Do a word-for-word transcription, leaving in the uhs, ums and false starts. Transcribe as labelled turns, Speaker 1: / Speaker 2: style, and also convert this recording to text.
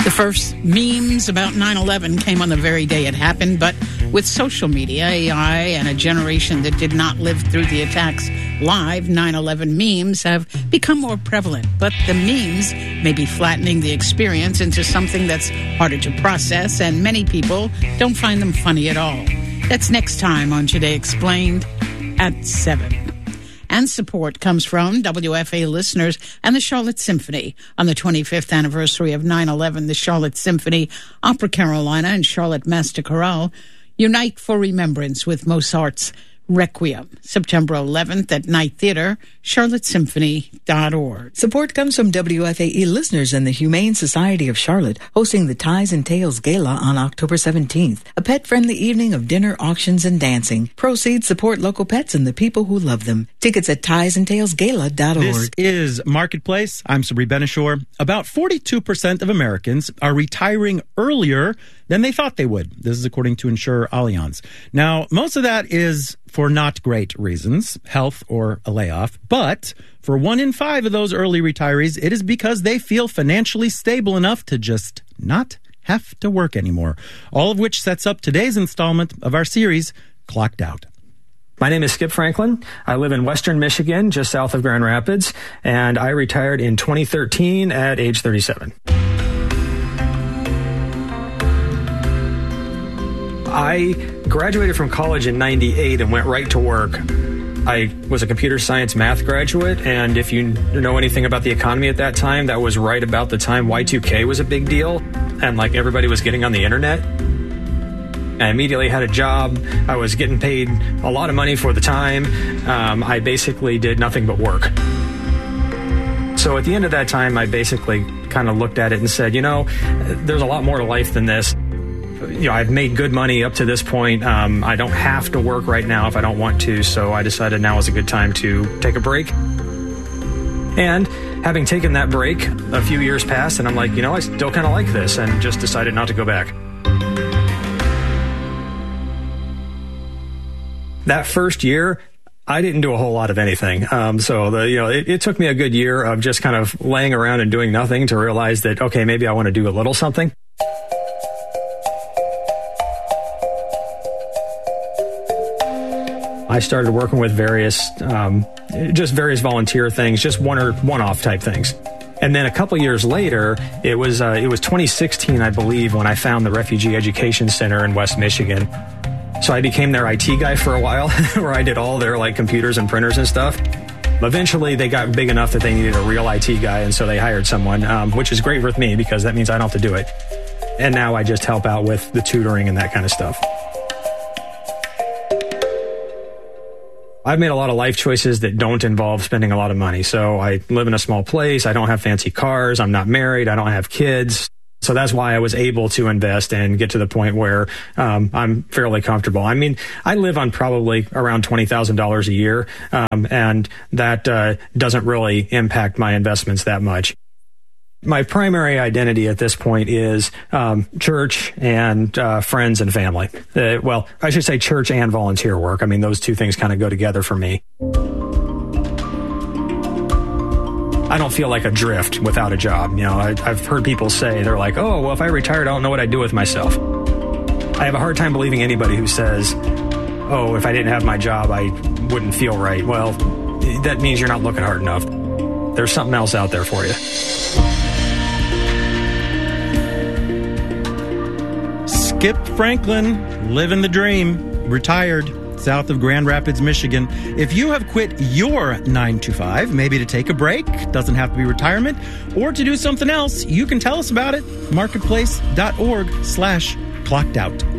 Speaker 1: The first memes about nine eleven came on the very day it happened, but with social media, A I, and a generation that did not live through the attacks live, nine eleven memes have become more prevalent. But the memes may be flattening the experience into something that's harder to process, and many people don't find them funny at all. That's next time on Today Explained at seven. And support comes from W F A listeners and the Charlotte Symphony. On the twenty-fifth anniversary of nine eleven, the Charlotte Symphony, Opera Carolina, and Charlotte Master Chorale unite for remembrance with Mozart's Requiem, September eleventh at Night Theater, charlotte symphony dot org.
Speaker 2: Support comes from W F A E listeners and the Humane Society of Charlotte, hosting the Ties and Tails Gala on October seventeenth. A pet-friendly evening of dinner, auctions, and dancing. Proceeds support local pets and the people who love them. Tickets at ties and tails gala dot org.
Speaker 3: This is Marketplace. I'm Sabri Benishore. About forty-two percent of Americans are retiring earlier than they thought they would. This is according to insurer Allianz. Now, most of that is for not great reasons, health or a layoff. But for one in five of those early retirees, it is because they feel financially stable enough to just not have to work anymore. All of which sets up today's installment of our series, Clocked Out.
Speaker 4: My name is Skip Franklin. I live in Western Michigan, just south of Grand Rapids, and I retired in twenty thirteen at age thirty-seven. I graduated from college in ninety-eight and went right to work. I was a computer science math graduate, and if you know anything about the economy at that time, that was right about the time Y two K was a big deal, and like everybody was getting on the internet. I immediately had a job. I was getting paid a lot of money for the time. Um, I basically did nothing but work. So at the end of that time, I basically kind of looked at it and said, you know, there's a lot more to life than this. You know, I've made good money up to this point. Um, I don't have to work right now if I don't want to, so I decided now is a good time to take a break. And having taken that break, a few years passed, and I'm like, you know, I still kind of like this, and just decided not to go back. That first year, I didn't do a whole lot of anything. Um, so, the, you know, it, it took me a good year of just kind of laying around and doing nothing to realize that, okay, maybe I want to do a little something. I started working with various, um, just various volunteer things, just one or one-off type things. And then a couple years later, it was uh, it was twenty sixteen, I believe, when I found the Refugee Education Center in West Michigan. So I became their I T guy for a while, where I did all their like computers and printers and stuff. Eventually, they got big enough that they needed a real I T guy, and so they hired someone, um, which is great with me because that means I don't have to do it. And now I just help out with the tutoring and that kind of stuff. I've made a lot of life choices that don't involve spending a lot of money. So I live in a small place. I don't have fancy cars. I'm not married. I don't have kids. So that's why I was able to invest and get to the point where um, I'm fairly comfortable. I mean, I live on probably around twenty thousand dollars a year, um, and that uh, doesn't really impact my investments that much. My primary identity at this point is um, church and uh, friends and family. Uh, well, I should say church and volunteer work. I mean, those two things kind of go together for me. I don't feel like adrift without a job. You know, I, I've heard people say, they're like, oh, well, if I retired, I don't know what I'd do with myself. I have a hard time believing anybody who says, oh, if I didn't have my job, I wouldn't feel right. Well, that means you're not looking hard enough. There's something else out there for you.
Speaker 3: Skip Franklin, living the dream, retired, south of Grand Rapids, Michigan. If you have quit your nine to five, maybe to take a break, doesn't have to be retirement, or to do something else, you can tell us about it. Marketplace.org slash clocked out.